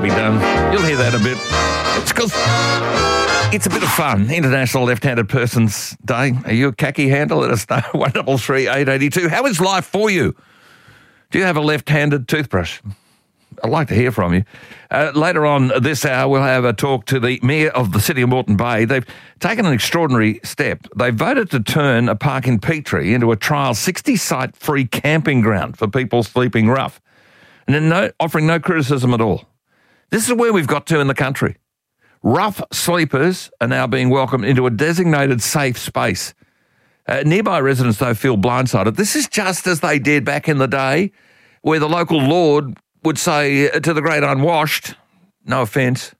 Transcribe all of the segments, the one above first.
be done. You'll hear that a bit. It's because it's a bit of fun. International Left-Handed Persons Day. Are you a khaki handle? Let us know. 133 882. How is life for you? Do you have a left-handed toothbrush? I'd like to hear from you. Later on this hour, we'll have a talk to the Mayor of the City of Moreton Bay. They've taken an extraordinary step. They voted to turn a park in Petrie into a trial 60-site free camping ground for people sleeping rough, and then offering no criticism at all. This is where we've got to in the country. Rough sleepers are now being welcomed into a designated safe space. Nearby residents, though, feel blindsided. This is just as they did back in the day, where the local lord would say to the great unwashed, no offence,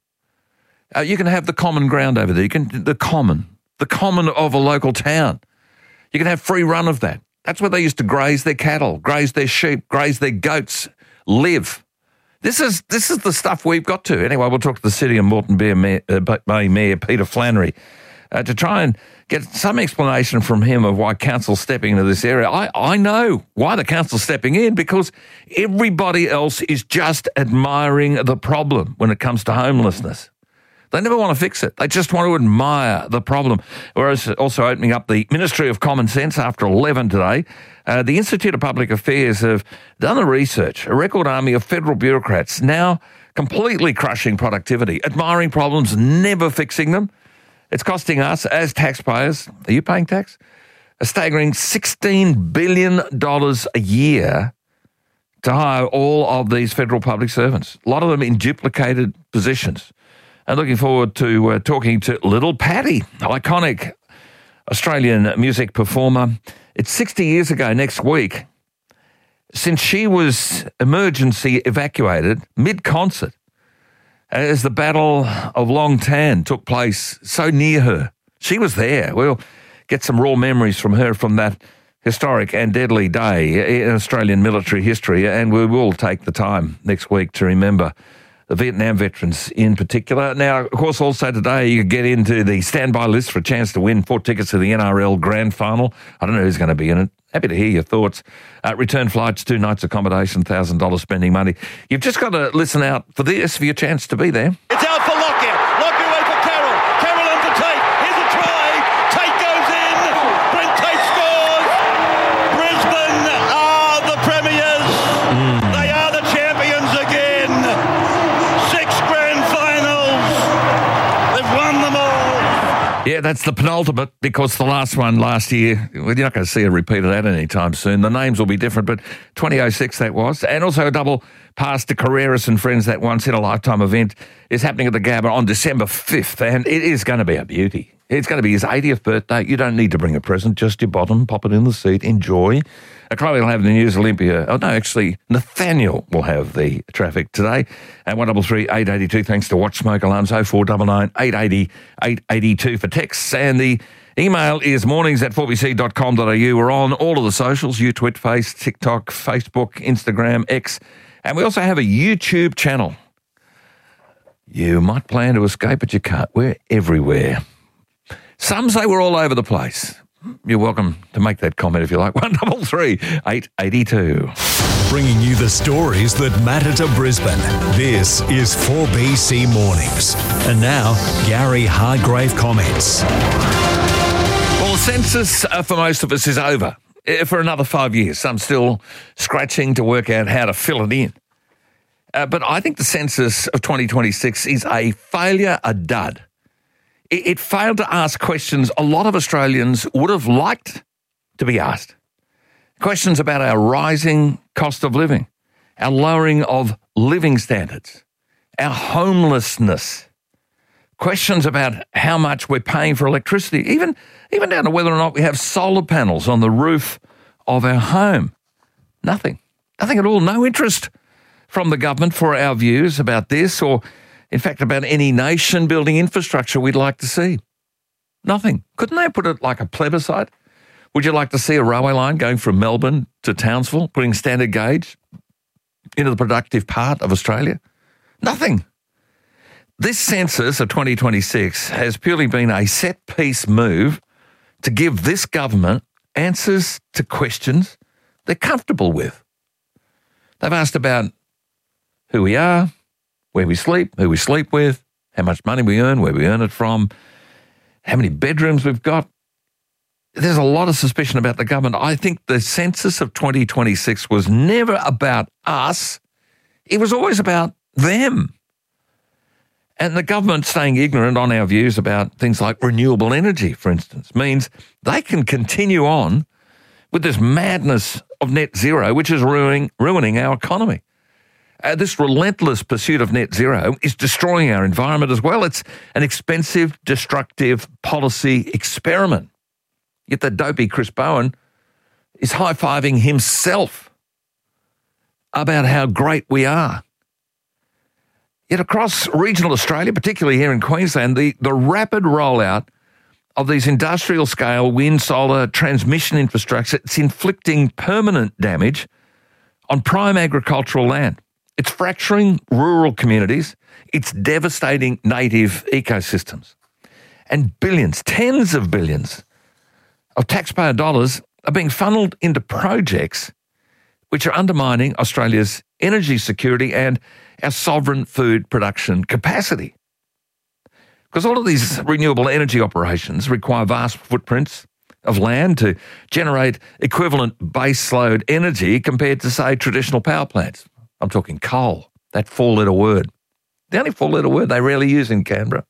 you can have the common ground over there. You can the common of a local town. You can have free run of that. That's where they used to graze their cattle, graze their sheep, graze their goats, live. This is the stuff we've got to. Anyway, we'll talk to the City of Moreton Bay Mayor Peter Flannery to try and get some explanation from him of why council's stepping into this area. I know why the council's stepping in, because everybody else is just admiring the problem when it comes to homelessness. They never want to fix it. They just want to admire the problem. Whereas also opening up the Ministry of Common Sense after 11 today, the Institute of Public Affairs have done the research. A record army of federal bureaucrats now completely crushing productivity, admiring problems, never fixing them. It's costing us, as taxpayers, are you paying tax? A staggering $16 billion a year to hire all of these federal public servants, a lot of them in duplicated positions. And looking forward to talking to Little Patty, iconic Australian music performer. It's 60 years ago next week since she was emergency evacuated mid-concert, as the Battle of Long Tan took place so near her. She was there. We'll get some raw memories from her from that historic and deadly day in Australian military history, and we will take the time next week to remember the Vietnam veterans in particular. Now, of course, also today you get into the standby list for a chance to win 4 tickets to the NRL Grand Final. I don't know who's going to be in it. Happy to hear your thoughts. Return flights, 2 nights accommodation, $1,000 spending money. You've just got to listen out for this for your chance to be there. It's out for Lockyer. Lockyer away for Carroll. Carroll on for Tate. Here's a try. Tate goes in. Brent Tate scores. Brisbane are the premiers. They are the champions again. 6 grand finals. They've won them all. Yeah, that's the penultimate, because the last one last year, well, you're not going to see a repeat of that anytime soon. The names will be different, but 2006 that was. And also a double pass to Carreras and friends, that once-in-a-lifetime event, is happening at the Gabba on December 5th, and it is going to be a beauty. It's going to be his 80th birthday. You don't need to bring a present, just your bottom, pop it in the seat, enjoy. Chloe will have the News Olympia. Oh, no, actually, Nathaniel will have the traffic today. At 133 882, thanks to Watch Smoke Alarms, 0499 880 882 for texts. And the email is mornings@4bc.com.au. We're on all of the socials, YouTwit, Face, TikTok, Facebook, Instagram, X. And we also have a YouTube channel. You might plan to escape, but you can't. We're everywhere. Some say we're all over the place. You're welcome to make that comment if you like. 133 882. Bringing you the stories that matter to Brisbane. This is 4BC Mornings. And now, Gary Hargrave comments. Well, the census for most of us is over for another 5 years. Some still scratching to work out how to fill it in. But I think the census of 2026 is a failure, a dud. It failed to ask questions a lot of Australians would have liked to be asked. Questions about our rising cost of living, our lowering of living standards, our homelessness, questions about how much we're paying for electricity, even down to whether or not we have solar panels on the roof of our home. Nothing at all. No interest from the government for our views about this, or in fact about any nation-building infrastructure we'd like to see. Nothing. Couldn't they put it like a plebiscite? Would you like to see a railway line going from Melbourne to Townsville, putting standard gauge into the productive part of Australia? Nothing. This census of 2026 has purely been a set-piece move to give this government answers to questions they're comfortable with. They've asked about who we are, where we sleep, who we sleep with, how much money we earn, where we earn it from, how many bedrooms we've got. There's a lot of suspicion about the government. I think the census of 2026 was never about us. It was always about them. And the government staying ignorant on our views about things like renewable energy, for instance, means they can continue on with this madness of net zero, which is ruining our economy. This relentless pursuit of net zero is destroying our environment as well. It's an expensive, destructive policy experiment. Yet the dopey Chris Bowen is high-fiving himself about how great we are. Yet across regional Australia, particularly here in Queensland, the rapid rollout of these industrial-scale wind, solar, transmission infrastructure, it's inflicting permanent damage on prime agricultural land. It's fracturing rural communities. It's devastating native ecosystems. And billions, tens of billions of taxpayer dollars are being funneled into projects which are undermining Australia's energy security and our sovereign food production capacity. Because all of these renewable energy operations require vast footprints of land to generate equivalent baseload energy compared to, say, traditional power plants. I'm talking coal, that four-letter word. The only four-letter word they rarely use in Canberra.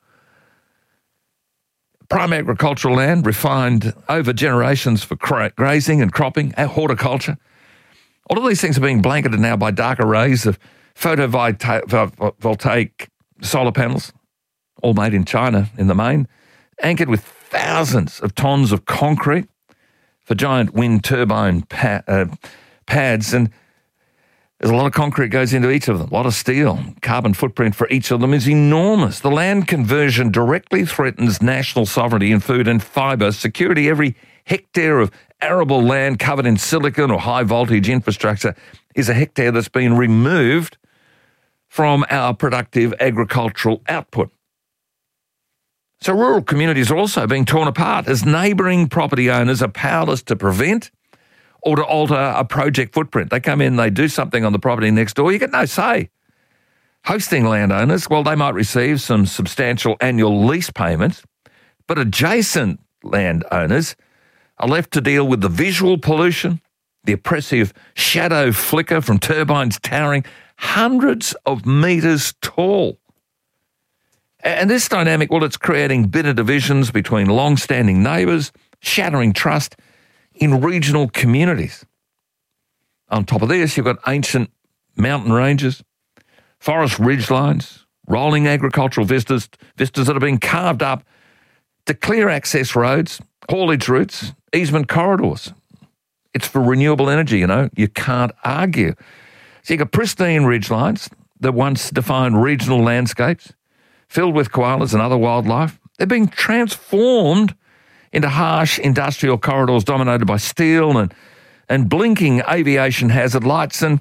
Prime agricultural land refined over generations for grazing and cropping, horticulture. All of these things are being blanketed now by dark arrays of photovoltaic solar panels, all made in China in the main, anchored with thousands of tons of concrete for giant wind turbine pads. And there's a lot of concrete goes into each of them, a lot of steel. Carbon footprint for each of them is enormous. The land conversion directly threatens national sovereignty in food and fibre security. Every hectare of arable land covered in silicon or high-voltage infrastructure is a hectare that's been removed from our productive agricultural output. So rural communities are also being torn apart as neighbouring property owners are powerless to prevent or to alter a project footprint. They come in, they do something on the property next door, you get no say. Hosting landowners, well, they might receive some substantial annual lease payments, but adjacent landowners are left to deal with the visual pollution, the oppressive shadow flicker from turbines towering hundreds of metres tall. And this dynamic, well, it's creating bitter divisions between long-standing neighbours, shattering trust in regional communities. On top of this, you've got ancient mountain ranges, forest ridgelines, rolling agricultural vistas that are being carved up to clear access roads, haulage routes, easement corridors. It's for renewable energy, you can't argue. So you've got pristine ridgelines that once defined regional landscapes, filled with koalas and other wildlife. They're being transformed into harsh industrial corridors dominated by steel and blinking aviation hazard lights. And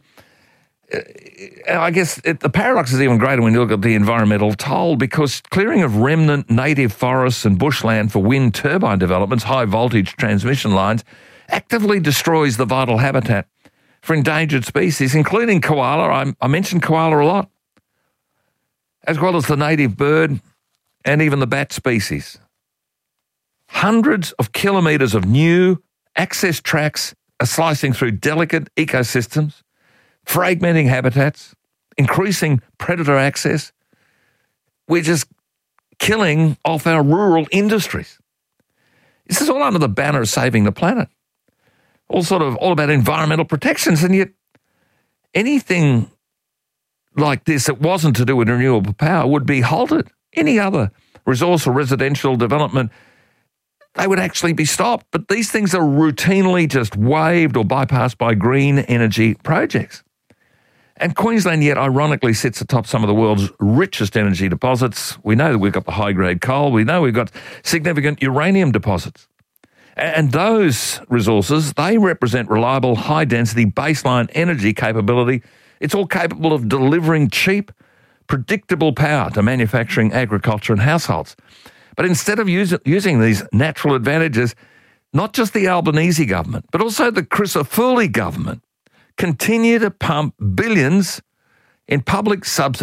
I guess the paradox is even greater when you look at the environmental toll, because clearing of remnant native forests and bushland for wind turbine developments, high voltage transmission lines, actively destroys the vital habitat for endangered species, including koala. I mentioned koala a lot, as well as the native bird and even the bat species. Hundreds of kilometres of new access tracks are slicing through delicate ecosystems, fragmenting habitats, increasing predator access. We're just killing off our rural industries. This is all under the banner of saving the planet. All about environmental protections, and yet anything like this that wasn't to do with renewable power would be halted. Any other resource or residential development, they would actually be stopped. But these things are routinely just waived or bypassed by green energy projects. And Queensland yet ironically sits atop some of the world's richest energy deposits. We know that we've got the high-grade coal. We know we've got significant uranium deposits. And those resources, they represent reliable, high-density baseline energy capability. It's all capable of delivering cheap, predictable power to manufacturing, agriculture and households. But instead of using these natural advantages, not just the Albanese government, but also the Crisafulli government continue to pump billions in public subsidies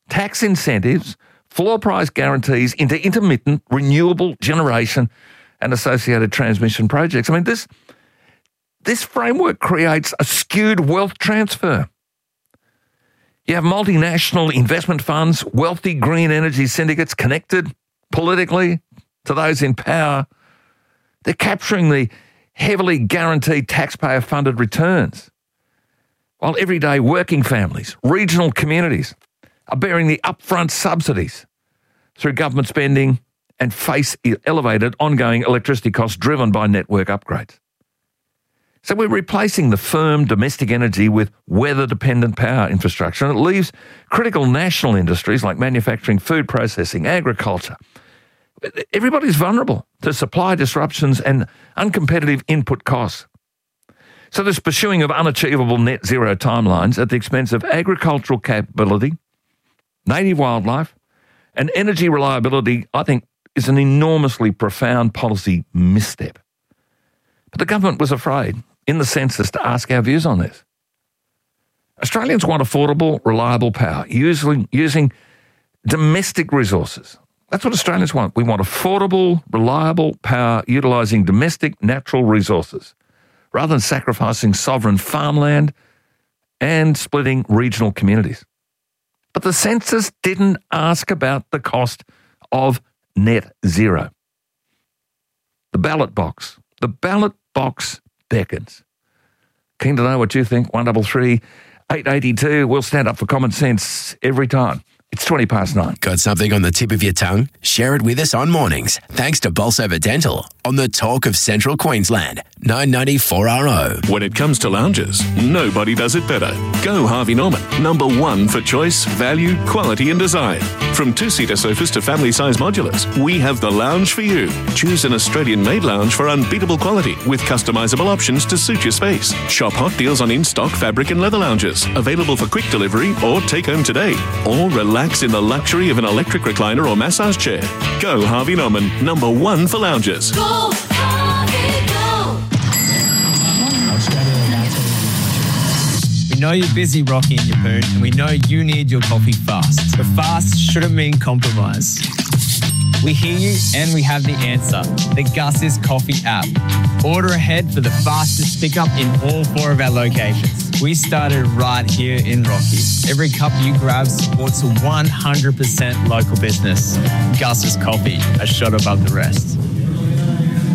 tax incentives, floor price guarantees into intermittent renewable generation and associated transmission projects. I mean, this framework creates a skewed wealth transfer. You have multinational investment funds, wealthy green energy syndicates connected politically to those in power. They're capturing the heavily guaranteed taxpayer-funded returns, while everyday working families, regional communities are bearing the upfront subsidies through government spending and face elevated ongoing electricity costs driven by network upgrades. So we're replacing the firm domestic energy with weather-dependent power infrastructure, and it leaves critical national industries like manufacturing, food processing, agriculture. Everybody's vulnerable to supply disruptions and uncompetitive input costs. So this pursuing of unachievable net zero timelines at the expense of agricultural capability, native wildlife, and energy reliability, I think, is an enormously profound policy misstep. But the government was afraid in the census to ask our views on this. Australians want affordable, reliable power using domestic resources. That's what Australians want. We want affordable, reliable power utilising domestic natural resources rather than sacrificing sovereign farmland and splitting regional communities. But the census didn't ask about the cost of net zero. The ballot box beckons. Keen to know what you think? 133 882. We'll stand up for common sense every time. It's 9:20. Got something on the tip of your tongue? Share it with us on mornings. Thanks to Bolsover Dental on the Talk of Central Queensland, 994RO. When it comes to lounges, nobody does it better. Go Harvey Norman, number one for choice, value, quality and design. From two-seater sofas to family-size modulars, we have the lounge for you. Choose an Australian-made lounge for unbeatable quality with customizable options to suit your space. Shop hot deals on in-stock fabric and leather lounges, available for quick delivery or take home today. Or relax in the luxury of an electric recliner or massage chair. Go Harvey Norman, number one for lounges. Go, Harvey, go! We know you're busy, Rocky and Yapoon, and we know you need your coffee fast. But fast shouldn't mean compromise. We hear you and we have the answer. The Gus's Coffee app. Order ahead for the fastest pickup in all 4 of our locations. We started right here in Rocky. Every cup you grab supports a 100% local business. Gus's Coffee, a shot above the rest.